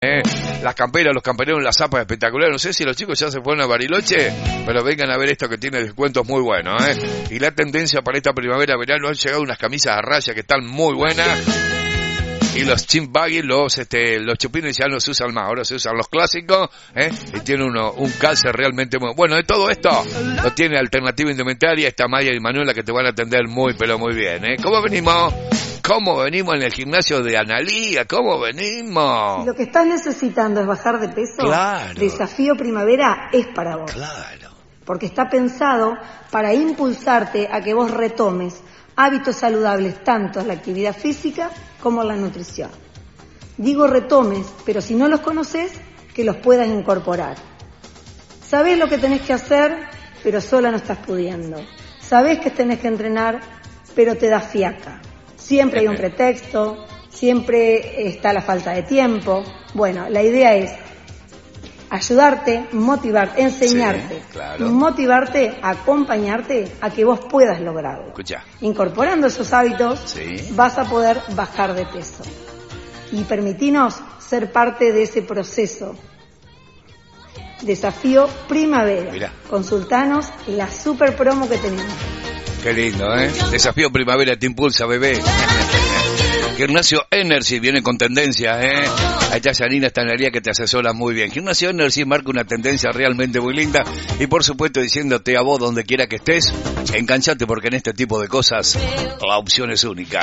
Las camperas, los camperones, las zapas espectaculares. No sé si los chicos ya se fueron a Bariloche, pero vengan a ver esto que tiene descuentos muy buenos, Y la tendencia para esta primavera-verano han llegado unas camisas a raya que están muy buenas. Y los chimp baggy, los chupines ya no se usan más, ahora se usan los clásicos, y tiene un calce realmente muy bueno. De todo esto lo tiene Alternativa Indumentaria, está Maya y Manuela que te van a atender muy pero muy bien, ¿Cómo venimos? ¿Cómo venimos en el gimnasio de Analía? ¿Cómo venimos? Si lo que estás necesitando es bajar de peso, claro. Desafío Primavera es para vos. Claro. Porque está pensado para impulsarte a que vos retomes hábitos saludables, tanto en la actividad física como en la nutrición. Digo retomes, pero si no los conoces, que los puedas incorporar. Sabés lo que tenés que hacer, pero sola no estás pudiendo. Sabés que tenés que entrenar, pero te da fiaca. Siempre hay un pretexto, siempre está la falta de tiempo. Bueno, la idea es ayudarte, motivarte, enseñarte, sí, claro. Motivarte, acompañarte a que vos puedas lograrlo. Escucha. Incorporando esos hábitos, sí, vas a poder bajar de peso. Y permitinos ser parte de ese proceso. Desafío Primavera. Mirá. Consultanos la super promo que tenemos. Qué lindo, Desafío Primavera te impulsa, bebé. Gimnasio Energy viene con tendencias, Ahí está Janina Estanería que te asesora muy bien. Gimnasio Energy marca una tendencia realmente muy linda y por supuesto diciéndote a vos donde quiera que estés, enganchate porque en este tipo de cosas la opción es única.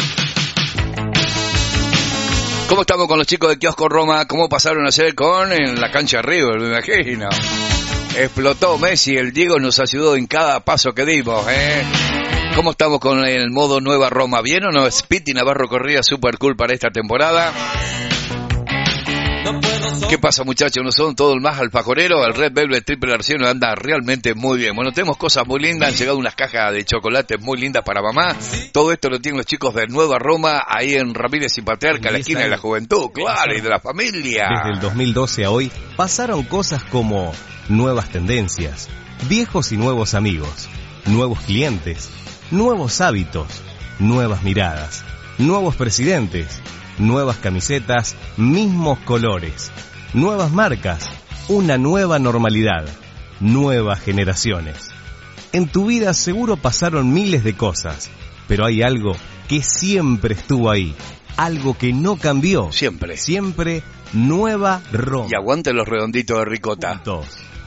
¿Cómo estamos con los chicos de Kiosco Roma? ¿Cómo pasaron ayer en la cancha de River? Me imagino. Explotó Messi, el Diego nos ayudó en cada paso que dimos, ¿Cómo estamos con el modo Nueva Roma? ¿Bien o no? Spiti Navarro corría super cool para esta temporada. ¿Qué pasa, muchachos? ¿No son todos más alfajorero? El Red Velvet Triple Arciano anda realmente muy bien. Bueno, tenemos cosas muy lindas. Han llegado unas cajas de chocolate muy lindas para mamá. Todo esto lo tienen los chicos de Nueva Roma, ahí en Ramírez y Patriarca, la esquina de la juventud, claro, y de la familia. Desde el 2012 a hoy pasaron cosas como nuevas tendencias, viejos y nuevos amigos, nuevos clientes, nuevos hábitos, nuevas miradas, nuevos presidentes, nuevas camisetas, mismos colores, nuevas marcas, una nueva normalidad, nuevas generaciones. En tu vida seguro pasaron miles de cosas, pero hay algo que siempre estuvo ahí, algo que no cambió. Siempre. Siempre Nueva Roma. Y aguante los redonditos de ricota. Juntos,